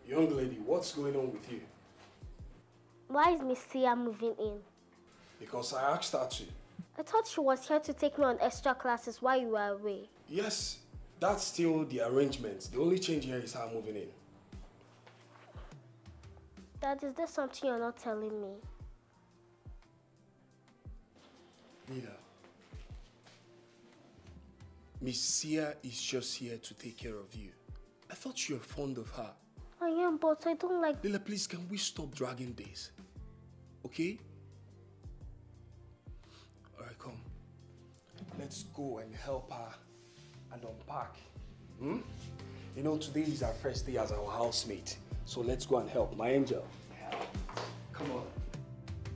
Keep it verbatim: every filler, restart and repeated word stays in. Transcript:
Young lady, what's going on with you? Why is Miss Sia moving in? Because I asked her to. I thought she was here to take me on extra classes while you were away. Yes, that's still the arrangement. The only change here is her moving in. Dad, is there something you're not telling me? Nida, Miss Sia is just here to take care of you. I thought you were fond of her. I am, but I don't like... Lila, please, can we stop dragging this? Okay? Alright, come. Let's go and help her and unpack. Hmm? You know, today is our first day as our housemate. So let's go and help. My angel. Come on.